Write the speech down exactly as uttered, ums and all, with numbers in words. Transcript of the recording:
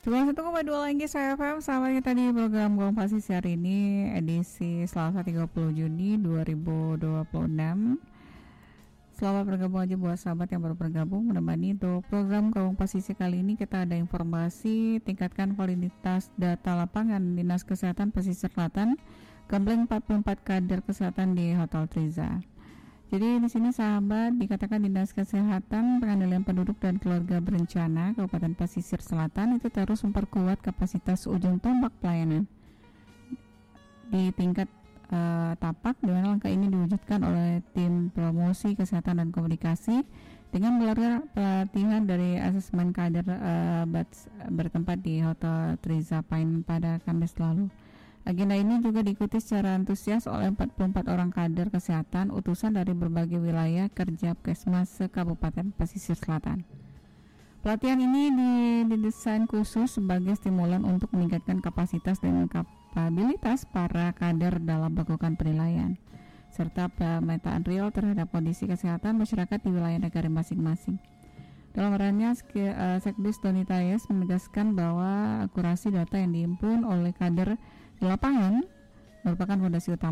satu koma dua lagi saya F M, sahabat kita di program Gong Pasisi hari ini edisi Selasa tiga puluh Juni dua ribu dua puluh enam. Selamat bergabung aja buat sahabat yang baru bergabung menemani untuk program Gong Pasisi kali ini. Kita ada informasi tingkatkan validitas data lapangan Dinas Kesehatan Pesisir Selatan, gembleng empat puluh empat kader kesehatan di Hotel Triza. Jadi di sini sahabat dikatakan Dinas Kesehatan Pengendalian Penduduk dan Keluarga Berencana Kabupaten Pesisir Selatan itu terus memperkuat kapasitas ujung tombak pelayanan di tingkat uh, tapak, di mana langkah ini diwujudkan oleh tim promosi kesehatan dan komunikasi dengan menggelar pelatihan dari asesmen kader uh, bertempat di Hotel Triza Pine pada Kamis lalu. Agenda ini juga diikuti secara antusias oleh empat puluh empat orang kader kesehatan utusan dari berbagai wilayah kerja Puskesmas se-Kabupaten Pesisir Selatan. Pelatihan ini didesain khusus sebagai stimulan untuk meningkatkan kapasitas dan kapabilitas para kader dalam melakukan penilaian serta pemetaan real terhadap kondisi kesehatan masyarakat di wilayah negara masing-masing. Dalam perannya, Sekdis Doni Tayes menegaskan bahwa akurasi data yang dihimpun oleh kader di lapangan merupakan fondasi utama